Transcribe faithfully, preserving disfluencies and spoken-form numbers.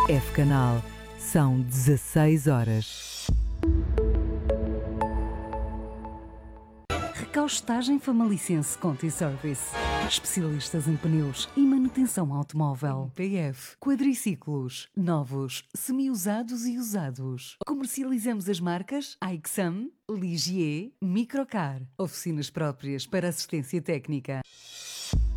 F Canal. São dezasseis horas. Recaustagem Famalicense Conti Service. Especialistas em pneus e manutenção automóvel. P F, quadriciclos, novos, semi-usados e usados. Comercializamos as marcas Aixam, Ligier, Microcar. Oficinas próprias para assistência técnica.